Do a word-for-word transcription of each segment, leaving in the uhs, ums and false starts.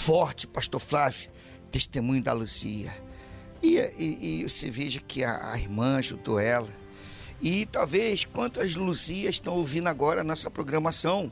forte, pastor Flávio, testemunho da Luzia. E, e, e você veja que a, a irmã ajudou ela. E talvez quantas Luzias estão ouvindo agora a nossa programação.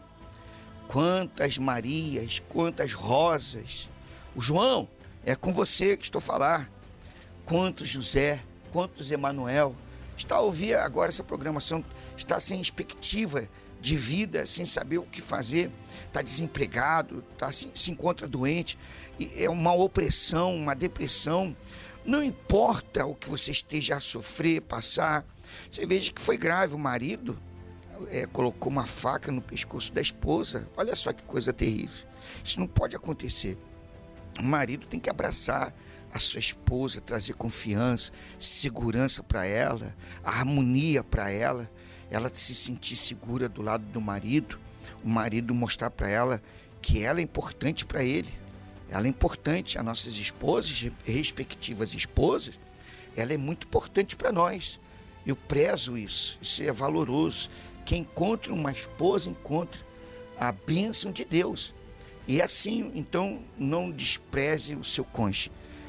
Quantas Marias, quantas Rosas. O João, é com você que estou a falar. Quantos José, quantos Emanuel. Está a ouvir agora essa programação, está sem perspectiva de vida, sem saber o que fazer, está desempregado, tá, se, se encontra doente, é uma opressão, uma depressão. Não importa o que você esteja a sofrer, passar. Você veja que foi grave, o marido é, colocou uma faca no pescoço da esposa. Olha só que coisa terrível. Isso não pode acontecer. O marido tem que abraçar a sua esposa, trazer confiança, segurança para ela, harmonia para ela, ela se sentir segura do lado do marido, o marido mostrar para ela que ela é importante para ele, ela é importante, as nossas esposas, respectivas esposas, ela é muito importante para nós. Eu prezo isso, isso é valoroso. Quem encontra uma esposa, encontra a bênção de Deus. E assim, então, não despreze o seu cônjuge.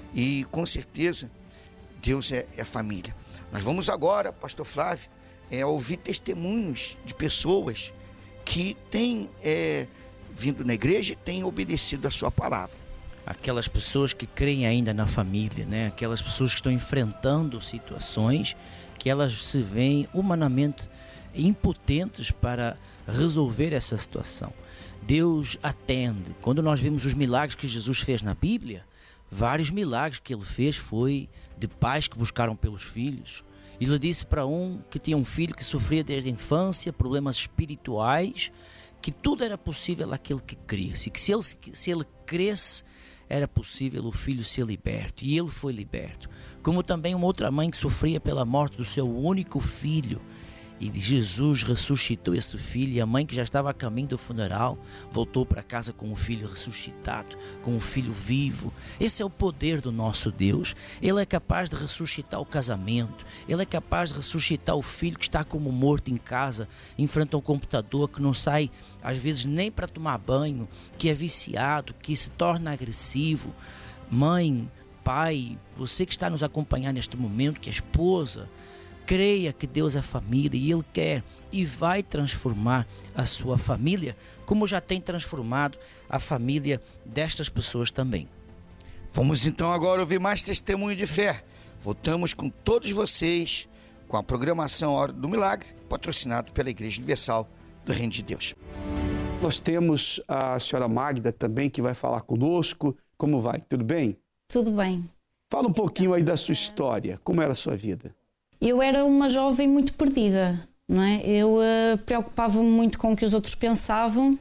E com certeza, Deus é, é família. Nós vamos agora, pastor Flávio, é, ouvir testemunhos de pessoas que têm é, vindo na igreja e têm obedecido a sua palavra. Aquelas pessoas que creem ainda na família, né? Aquelas pessoas que estão enfrentando situações que elas se veem humanamente impotentes para resolver essa situação. Deus atende. Quando nós vemos os milagres que Jesus fez na Bíblia, vários milagres que ele fez foi de pais que buscaram pelos filhos. Ele disse para um que tinha um filho que sofria desde a infância, problemas espirituais, que tudo era possível àquele que cresce, que se ele, se ele cresce, era possível o filho ser liberto. E ele foi liberto. Como também uma outra mãe que sofria pela morte do seu único filho. E Jesus ressuscitou esse filho, e a mãe que já estava a caminho do funeral voltou para casa com o filho ressuscitado, com o filho vivo. Esse é o poder do nosso Deus. Ele é capaz de ressuscitar o casamento, ele é capaz de ressuscitar o filho que está como morto em casa, enfrenta um computador, que não sai às vezes nem para tomar banho, que é viciado, que se torna agressivo. Mãe, pai, você que está nos acompanhando neste momento, que é esposa, creia que Deus é família e Ele quer e vai transformar a sua família, como já tem transformado a família destas pessoas também. Vamos então agora ouvir mais testemunho de fé. Voltamos com todos vocês com a programação Hora do Milagre, patrocinado pela Igreja Universal do Reino de Deus. Nós temos a senhora Magda também, que vai falar conosco. Como vai? Tudo bem? Tudo bem. Fala um pouquinho aí da sua história. Como era a sua vida? Eu era uma jovem muito perdida, não é? Eu uh, preocupava-me muito com o que os outros pensavam,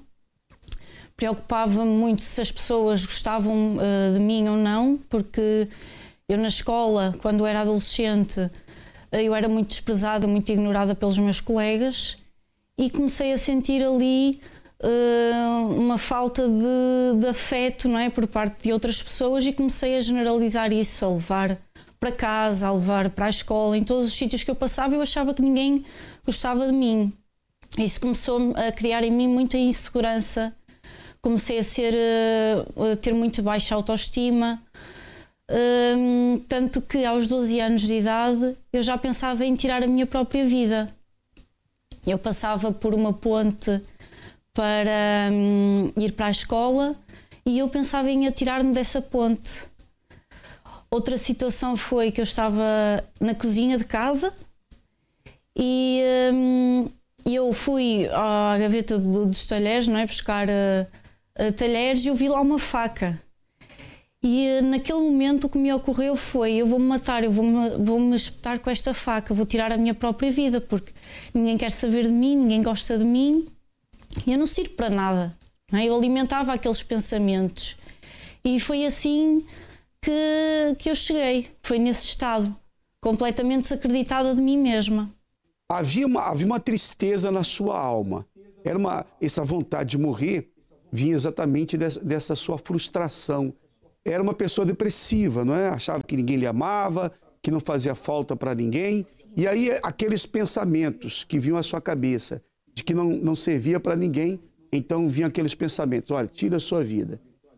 preocupava-me muito se as pessoas gostavam uh, de mim ou não, porque eu na escola, quando era adolescente, eu era muito desprezada, muito ignorada pelos meus colegas, e comecei a sentir ali uh, uma falta de, de afeto, não é? Por parte de outras pessoas, e comecei a generalizar isso, a levar para casa, a levar para a escola, em todos os sítios que eu passava, eu achava que ninguém gostava de mim. Isso começou a criar em mim muita insegurança, comecei a, ser, a ter muito baixa autoestima, tanto que aos doze anos de idade eu já pensava em tirar a minha própria vida. Eu passava por uma ponte para ir para a escola e eu pensava em atirar-me dessa ponte. Outra situação foi que eu estava na cozinha de casa e hum, eu fui à gaveta do, dos talheres, não é, buscar uh, uh, talheres, e eu vi lá uma faca. E uh, naquele momento o que me ocorreu foi: eu vou-me matar, eu vou-me, vou-me espetar com esta faca, vou tirar a minha própria vida, porque ninguém quer saber de mim, ninguém gosta de mim e eu não sirvo para nada, não é? Eu alimentava aqueles pensamentos e foi assim Que, que eu cheguei, foi nesse estado, completamente desacreditada de mim mesma. Havia uma, havia uma tristeza na sua alma. Era uma, essa vontade de morrer vinha exatamente dessa, dessa sua frustração. Era uma pessoa depressiva, não é? Achava que ninguém lhe amava, que não fazia falta para ninguém. E aí aqueles pensamentos que vinham à sua cabeça, de que não, não servia para ninguém, então vinham aqueles pensamentos: olha, tira a sua vida.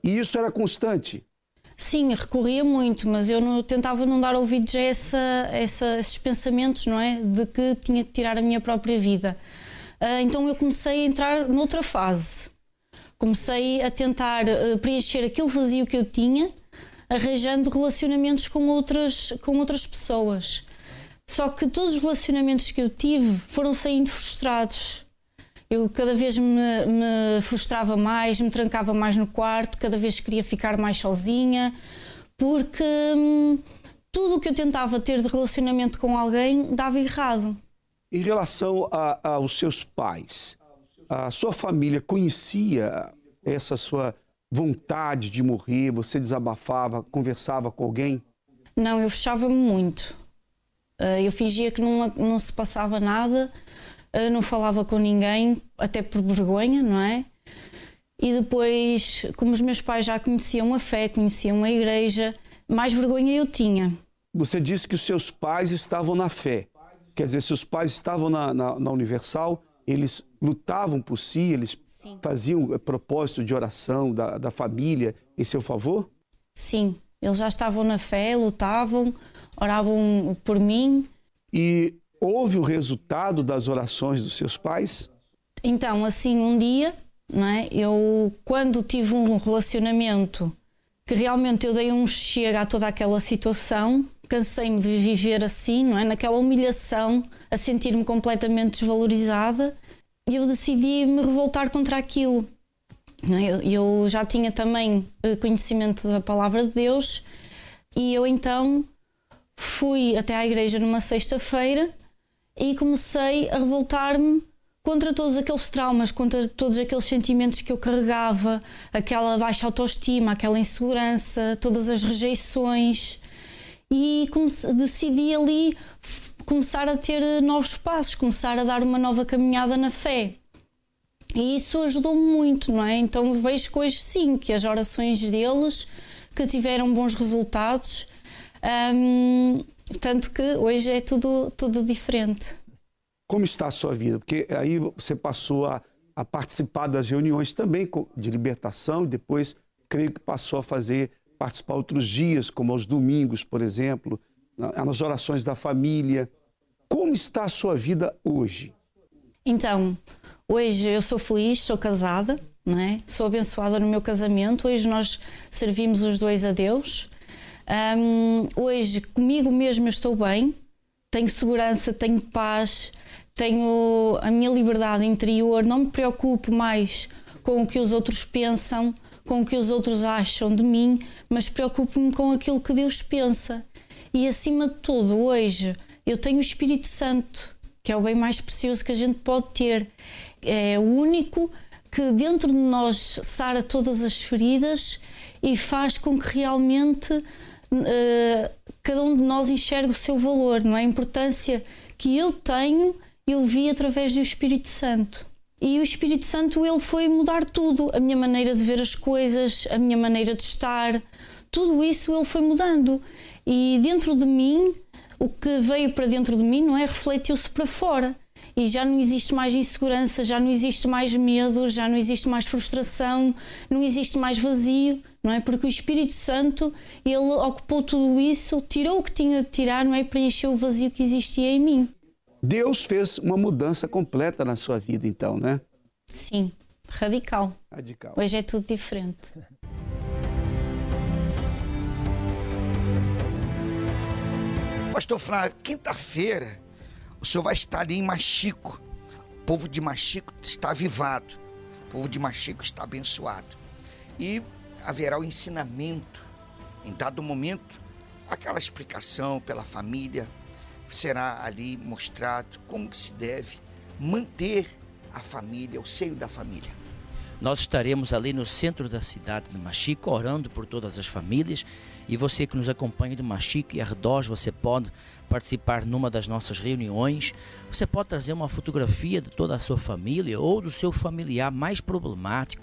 E isso era constante? Sim, recorria muito, mas eu não, tentava não dar ouvidos a essa, essa, esses pensamentos, não é? De que tinha que tirar a minha própria vida. Uh, então eu comecei a entrar noutra fase. Comecei a tentar uh, preencher aquele vazio que eu tinha, arranjando relacionamentos com outras, com outras pessoas. Só que todos os relacionamentos que eu tive foram saindo frustrados. Eu cada vez me, me frustrava mais, me trancava mais no quarto, cada vez queria ficar mais sozinha, porque hum, tudo o que eu tentava ter de relacionamento com alguém dava errado. Em relação a, aos seus pais, a sua família conhecia essa sua vontade de morrer? Você desabafava, conversava com alguém? Não, eu fechava-me muito. Eu fingia que não, não se passava nada, não falava com ninguém, até por vergonha, não é? E depois, como os meus pais já conheciam a fé, conheciam a igreja, mais vergonha eu tinha. Você disse que os seus pais estavam na fé. Quer dizer, seus pais estavam na, na, na Universal, eles lutavam por si, eles Sim. faziam propósito de oração da, da família em seu favor? Sim, eles já estavam na fé, lutavam, oravam por mim. E houve o resultado das orações dos seus pais? Então, assim, um dia, não é? Eu, quando tive um relacionamento que realmente eu dei um chega a toda aquela situação, cansei-me de viver assim, não é? Naquela humilhação, a sentir-me completamente desvalorizada, e eu decidi me revoltar contra aquilo. Eu, eu já tinha também conhecimento da palavra de Deus, e eu então fui até à igreja numa sexta-feira e comecei a revoltar-me contra todos aqueles traumas, contra todos aqueles sentimentos que eu carregava, aquela baixa autoestima, aquela insegurança, todas as rejeições. E comece, decidi ali começar a ter novos passos, começar a dar uma nova caminhada na fé. E isso ajudou-me muito, não é? Então vejo que hoje sim, que as orações deles que tiveram bons resultados, hum, tanto que hoje é tudo, tudo diferente. Como está a sua vida? Porque aí você passou a, a participar das reuniões também de libertação, e depois creio que passou a fazer, participar outros dias, como aos domingos, por exemplo, nas orações da família. Como está a sua vida hoje? Então, hoje eu sou feliz, sou casada, não é? Sou abençoada no meu casamento. Hoje nós servimos os dois a Deus. Um, hoje comigo mesmo eu estou bem, tenho segurança, tenho paz, tenho a minha liberdade interior, não me preocupo mais com o que os outros pensam, com o que os outros acham de mim, mas preocupo-me com aquilo que Deus pensa. E acima de tudo, hoje eu tenho o Espírito Santo, que é o bem mais precioso que a gente pode ter. É o único que dentro de nós sara todas as feridas e faz com que realmente Uh, cada um de nós enxerga o seu valor, não é? A importância que eu tenho, eu vi através do Espírito Santo. E o Espírito Santo, ele foi mudar tudo, a minha maneira de ver as coisas, a minha maneira de estar, tudo isso ele foi mudando. E dentro de mim, o que veio para dentro de mim, não é? Refletiu-se para fora. E já não existe mais insegurança, já não existe mais medo, já não existe mais frustração, não existe mais vazio, não é? Porque o Espírito Santo, ele ocupou tudo isso, tirou o que tinha de tirar, não é? Preencheu o vazio que existia em mim. Deus fez uma mudança completa na sua vida, então, né? Sim, radical. Radical. Hoje é tudo diferente. Pastor Flávio, quinta-feira o senhor vai estar ali em Machico. O povo de Machico está avivado. O povo de Machico está abençoado. E haverá o ensinamento. Em dado momento, aquela explicação pela família será ali mostrado como que se deve manter a família, o seio da família. Nós estaremos ali no centro da cidade de Machico, orando por todas as famílias. E você que nos acompanha de Machico e arredores, você pode participar numa das nossas reuniões. Você pode trazer uma fotografia de toda a sua família ou do seu familiar mais problemático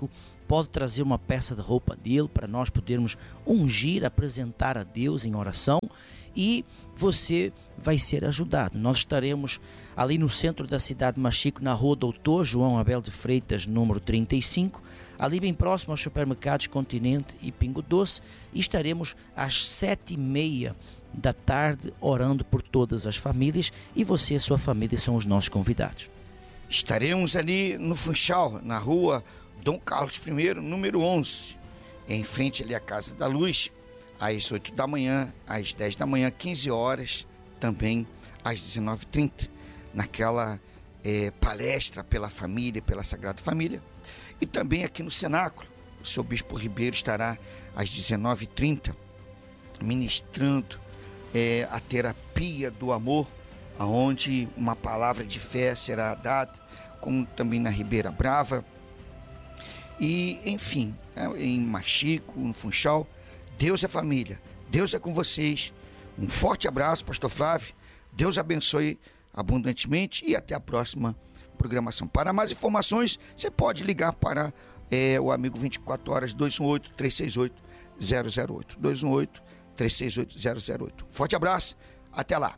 pode trazer uma peça de roupa dele para nós podermos ungir, apresentar a Deus em oração, e você vai ser ajudado. Nós estaremos ali no centro da cidade de Machico, na rua Doutor João Abel de Freitas, número trinta e cinco, ali bem próximo aos supermercados Continente e Pingo Doce, e estaremos às sete e meia da tarde orando por todas as famílias, e você e sua família são os nossos convidados. Estaremos ali no Funchal, na rua Dom Carlos I, número onze, em frente ali à Casa da Luz, às oito da manhã, às dez da manhã, quinze horas, também às dezenove e trinta, naquela é, palestra pela família, pela Sagrada Família. E também aqui no Cenáculo, o seu Bispo Ribeiro estará às dezenove e trinta, ministrando é, a terapia do amor, onde uma palavra de fé será dada, como também na Ribeira Brava. E, enfim, em Machico, no Funchal, Deus é família, Deus é com vocês. Um forte abraço, Pastor Flávio. Deus abençoe abundantemente e até a próxima programação. Para mais informações, você pode ligar para é, o amigo vinte e quatro horas, dois um oito, três seis oito, zero zero oito. dois um oito, três seis oito, zero zero oito. Forte abraço, até lá.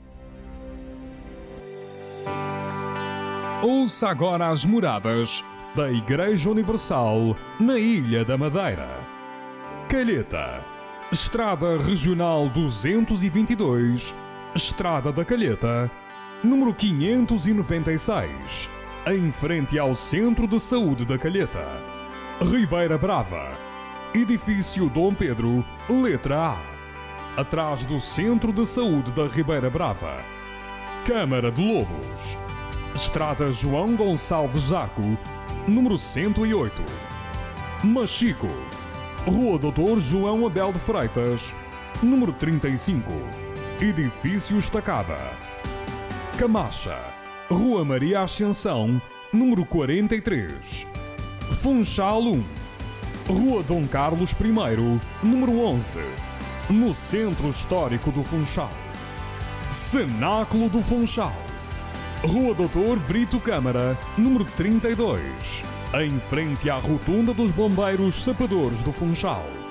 Ouça agora as moradas da Igreja Universal na Ilha da Madeira. Calheta, Estrada Regional duzentos e vinte e dois, Estrada da Calheta, número quinhentos e noventa e seis, em frente ao Centro de Saúde da Calheta. Ribeira Brava, Edifício Dom Pedro, letra A, atrás do Centro de Saúde da Ribeira Brava. Câmara de Lobos, Estrada João Gonçalves Zaco, número cento e oito. Machico, Rua Doutor João Abel de Freitas, número trinta e cinco, Edifício Estacada. Camacha, Rua Maria Ascensão, número quarenta e três. Funchal um, Rua Dom Carlos I, número onze, no Centro Histórico do Funchal. Cenáculo do Funchal, Rua Doutor Brito Câmara, número trinta e dois, em frente à Rotunda dos Bombeiros Sapadores do Funchal.